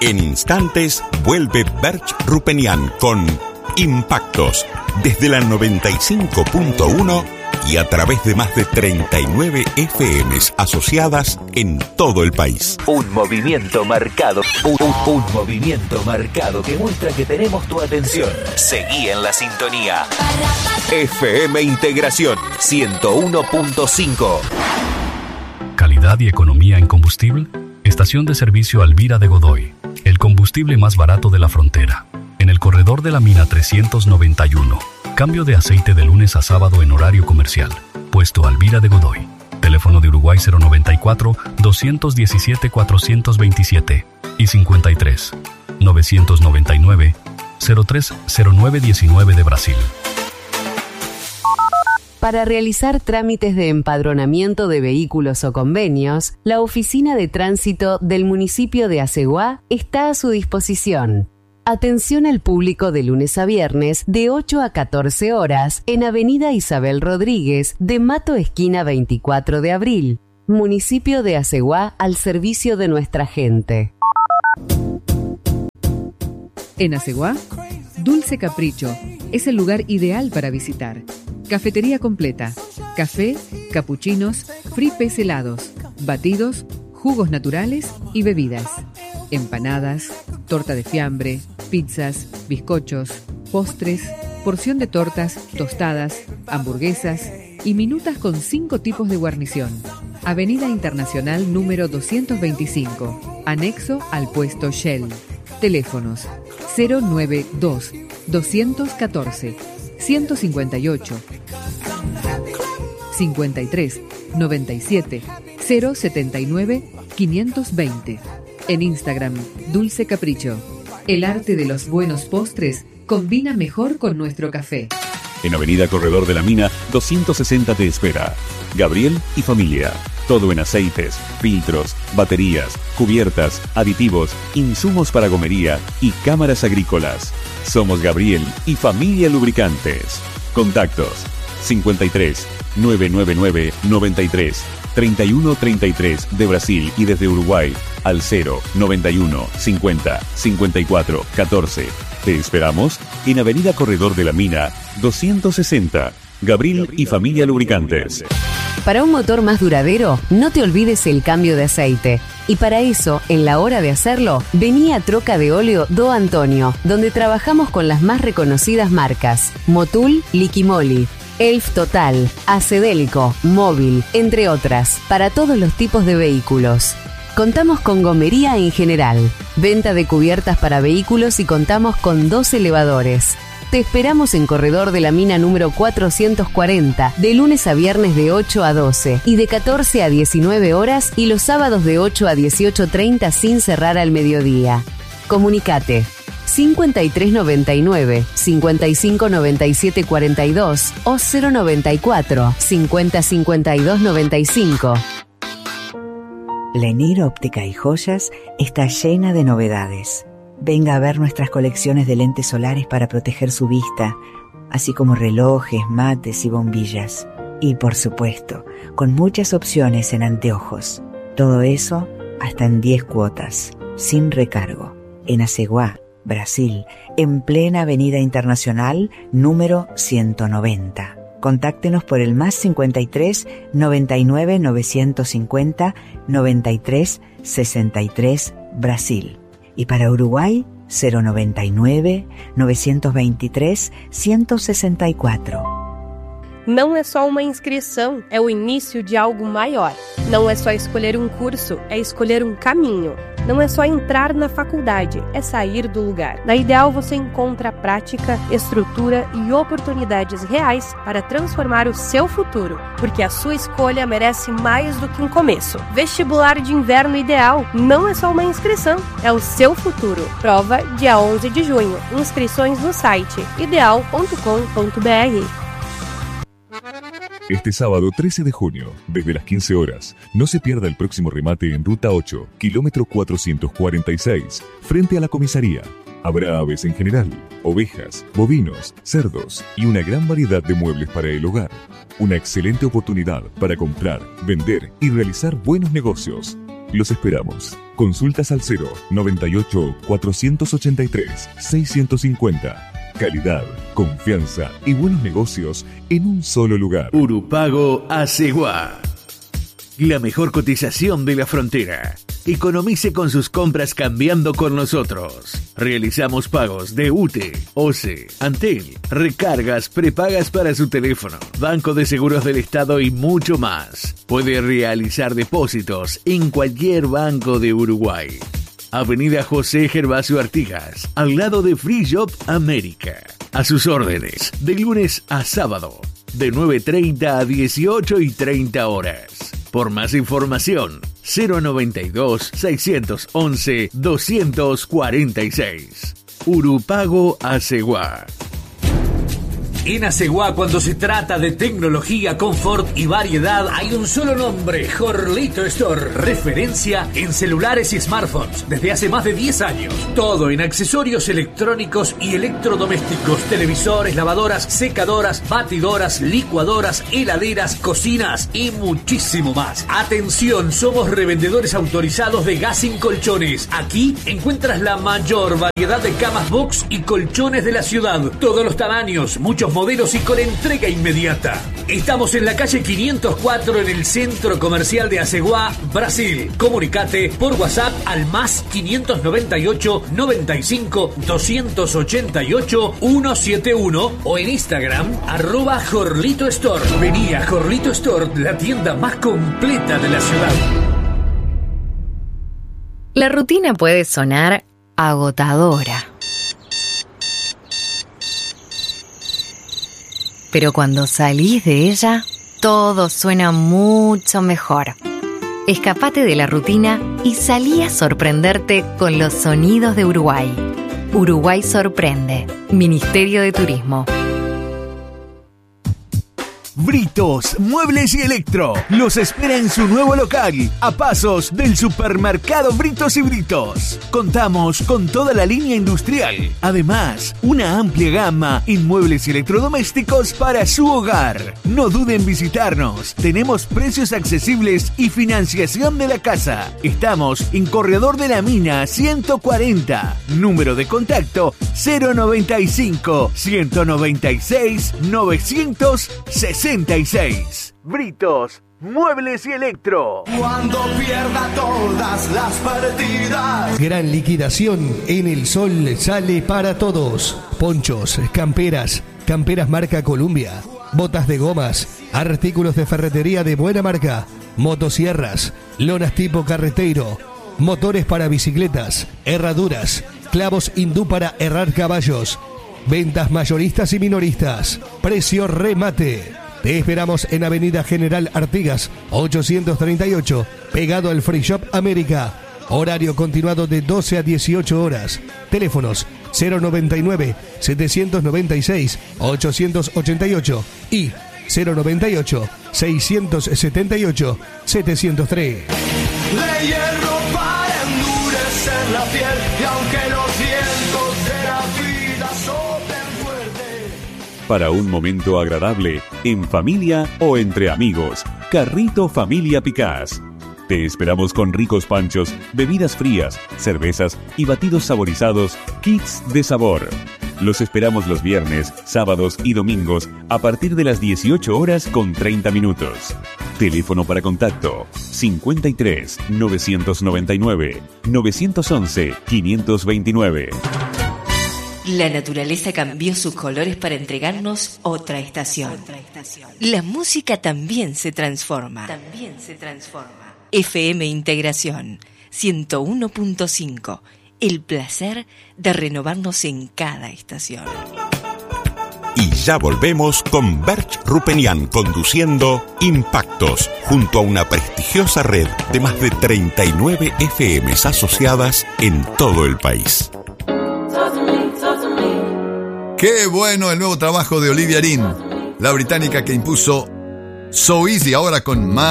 En instantes vuelve Berch Rupenian con Impactos desde la 95.1 y a través de más de 39 FMs asociadas en todo el país. Un movimiento marcado, un movimiento marcado que muestra que tenemos tu atención. Seguí en la sintonía. FM Integración 101.5. Calidad y economía en combustible. Estación de servicio Alvira de Godoy. El combustible más barato de la frontera. En el corredor de la mina 391. Cambio de aceite de lunes a sábado en horario comercial. Puesto Alvira de Godoy. Teléfono de Uruguay 094-217-427 y 53-999-030919 de Brasil. Para realizar trámites de empadronamiento de vehículos o convenios, la Oficina de Tránsito del municipio de Aceguá está a su disposición. Atención al público de lunes a viernes de 8 a 14 horas en Avenida Isabel Rodríguez de Mato esquina 24 de abril. Municipio de Aceguá al servicio de nuestra gente. En Aceguá, Dulce Capricho es el lugar ideal para visitar. Cafetería completa, café, capuchinos, fripes helados, batidos, jugos naturales y bebidas. Empanadas, torta de fiambre, pizzas, bizcochos, postres, porción de tortas, tostadas, hamburguesas y minutas con 5 tipos de guarnición. Avenida Internacional número 225, anexo al puesto Shell. Teléfonos 092 214 158 53 97 079 520. En Instagram, Dulce Capricho. El arte de los buenos postres combina mejor con nuestro café. En Avenida Corredor de la Mina 260 te espera. Gabriel y familia. Todo en aceites, filtros, baterías, cubiertas, aditivos, insumos para gomería y cámaras agrícolas. Somos Gabriel y familia Lubricantes. Contactos 53 999 93 31 33 de Brasil y desde Uruguay al 0 91 50 54 14. Te esperamos en Avenida Corredor de la Mina 260. Gabriel y familia Lubricantes. Para un motor más duradero, no te olvides el cambio de aceite. Y para eso, en la hora de hacerlo, vení a Troca de Óleo Do Antonio, donde trabajamos con las más reconocidas marcas: Motul, Liquimoli, Elf Total, Acedelco, Móvil, entre otras, para todos los tipos de vehículos. Contamos con gomería en general, venta de cubiertas para vehículos y contamos con 2 elevadores. Te esperamos en Corredor de la Mina número 440, de lunes a viernes de 8 a 12 y de 14 a 19 horas y los sábados de 8 a 18:30 sin cerrar al mediodía. Comunicate 5399 5597 42 o 094 50 52 95. Lenir Óptica y Joyas está llena de novedades. Venga a ver nuestras colecciones de lentes solares para proteger su vista, así como relojes, mates y bombillas. Y por supuesto, con muchas opciones en anteojos. Todo eso hasta en 10 cuotas, sin recargo. En Aceguá, Brasil, en plena Avenida Internacional número 190. Contáctenos por el +53 99 950 93 63 Brasil. E para Uruguai, 099 923 164. Não é só uma inscrição, é o início de algo maior. Não é só escolher um curso, é escolher um caminho. Não é só entrar na faculdade, é sair do lugar. Na Ideal você encontra prática, estrutura e oportunidades reais para transformar o seu futuro, porque a sua escolha merece mais do que um começo. Vestibular de Inverno Ideal não é só uma inscrição, é o seu futuro. Prova dia 11 de junho. Inscrições no site ideal.com.br. Este sábado 13 de junio, desde las 15 horas, no se pierda el próximo remate en Ruta 8, kilómetro 446, frente a la comisaría. Habrá aves en general, ovejas, bovinos, cerdos y una gran variedad de muebles para el hogar. Una excelente oportunidad para comprar, vender y realizar buenos negocios. Los esperamos. Consultas al 098 483 650. Calidad, confianza y buenos negocios en un solo lugar. Urupago Asegua. La mejor cotización de la frontera. Economice con sus compras cambiando con nosotros. Realizamos pagos de UTE, OCE, Antel, recargas, prepagas para su teléfono, Banco de Seguros del Estado y mucho más. Puede realizar depósitos en cualquier banco de Uruguay. Avenida José Gervasio Artigas, al lado de Free Shop América. A sus órdenes, de lunes a sábado, de 9:30 a 18:30 horas. Por más información, 092-611-246. Urupago Asegua. En Asegua, cuando se trata de tecnología, confort y variedad, hay un solo nombre: Jorlito Store. Referencia en celulares y smartphones desde hace más de 10 años. Todo en accesorios electrónicos y electrodomésticos: televisores, lavadoras, secadoras, batidoras, licuadoras, heladeras, cocinas y muchísimo más. Atención, somos revendedores autorizados de gas sin colchones. Aquí encuentras la mayor variedad de camas box y colchones de la ciudad. Todos los tamaños, muchos modelos y con entrega inmediata. Estamos en la calle 504 en el Centro Comercial de Asegua, Brasil. Comunicate por WhatsApp al más 598 95 288 171 o en Instagram @Jorlito Store. Vení a Jorlito Store, la tienda más completa de la ciudad. La rutina puede sonar agotadora. Pero cuando salís de ella, todo suena mucho mejor. Escapate de la rutina y salí a sorprenderte con los sonidos de Uruguay. Uruguay sorprende. Ministerio de Turismo. Britos, Muebles y Electro los espera en su nuevo local, a pasos del supermercado Britos y Britos. Contamos con toda la línea industrial. Además, una amplia gama en muebles y electrodomésticos para su hogar. No duden en visitarnos. Tenemos precios accesibles y financiación de la casa. Estamos en Corredor de la Mina 140. Número de contacto 095 196 966. Britos, Muebles y Electro. Cuando pierda todas las partidas. Gran liquidación en El Sol sale para todos. Ponchos, camperas marca Columbia, botas de gomas, artículos de ferretería de buena marca, motosierras, lonas tipo carretero, motores para bicicletas, herraduras, clavos hindú para herrar caballos, ventas mayoristas y minoristas, precio remate. Te esperamos en Avenida General Artigas, 838, pegado al Free Shop América. Horario continuado de 12 a 18 horas. Teléfonos 099-796-888 y 098-678-703. De hierro para endurecer la piel y aunque los vientos de la vida soplen fuerte. Para un momento agradable, en familia o entre amigos, Carrito Familia Picás. Te esperamos con ricos panchos, bebidas frías, cervezas y batidos saborizados, kits de sabor. Los esperamos los viernes, sábados y domingos a partir de las 18 horas con 30 minutos. Teléfono para contacto 53 999 911 529. La naturaleza cambió sus colores para entregarnos otra estación. La música también se transforma. FM Integración 101.5. El placer de renovarnos en cada estación. Y ya volvemos con Berch Rupenian conduciendo Impactos, junto a una prestigiosa red de más de 39 FMs asociadas en todo el país. Qué bueno el nuevo trabajo de Olivia Dean, la británica que impuso So Easy, ahora con más